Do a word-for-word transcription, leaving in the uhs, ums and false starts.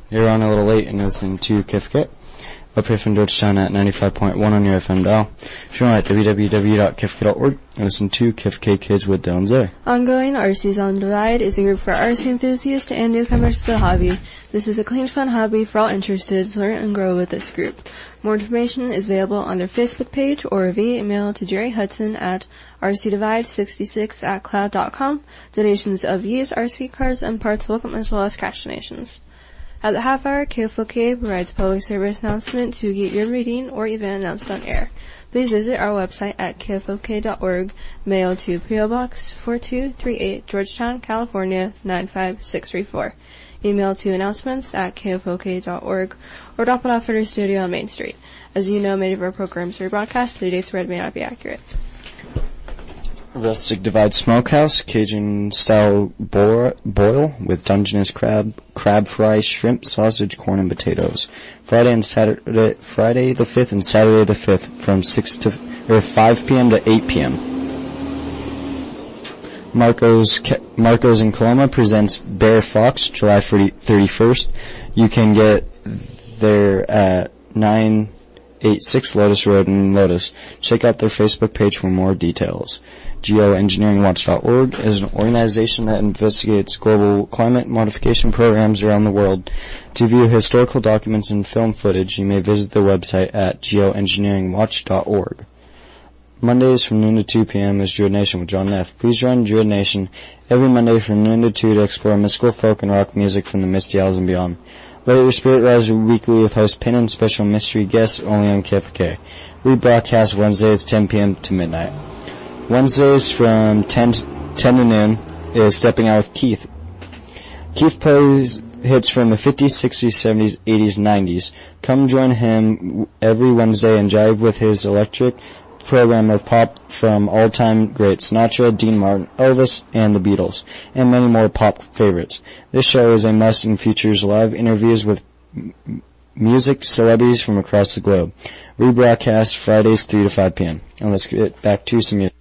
You're on a little late and listening to K F K up here from Georgetown at ninety-five point one on your F M dial. If you want at w w w dot k f k dot org and listen to K F K Kids with Dylan Zay. Ongoing, R C's On Divide is a group for R C enthusiasts and newcomers to the hobby. This is a clean, fun hobby for all interested to learn and grow with this group. More information is available on their Facebook page or via email to Jerry Hudson at r c divide sixty-six at cloud dot com. Donations of used R C cars and parts welcome, as well as cash donations. At the half hour, K F O K provides a public service announcement to get your meeting or event announced on air. Please visit our website at k f o k dot org, mail to P O Box four two three eight, Georgetown, California nine five six three four. Email to announcements at k f o k dot org or drop it off at our studio on Main Street. As you know, many of our programs are broadcast, so the dates read may not be accurate. Rustic Divide Smokehouse, Cajun-style boil, boil with Dungeness crab, crab fry, shrimp, sausage, corn, and potatoes. Friday and Saturday, Friday the fifth and Saturday the fifth from six to or five p.m. to eight p.m. Marco's Marco's in Coloma presents Bear Fox, July thirty-first. You can get there at nine eighty-six Lotus Road in Lotus. Check out their Facebook page for more details. Geoengineering watch dot org is an organization that investigates global climate modification programs around the world. To view historical documents and film footage, you may visit their website at geoengineering watch dot org. Mondays from noon to two p.m. is Druid Nation with John Neff. Please join Druid Nation every Monday from noon to two to explore mystical folk and rock music from the Misty Isles and beyond. Let your spirit rise weekly with host Pin and special mystery guests only on K F K. We broadcast Wednesdays ten p.m. to midnight. Wednesdays from ten to noon is Stepping Out with Keith. Keith plays hits from the fifties, sixties, seventies, eighties, nineties. Come join him every Wednesday and jive with his electric program of pop from all-time greats Sinatra, Dean Martin, Elvis, and the Beatles, and many more pop favorites. This show is a must and features live interviews with m- music celebrities from across the globe. Rebroadcast Fridays three to five p.m. And let's get back to some music.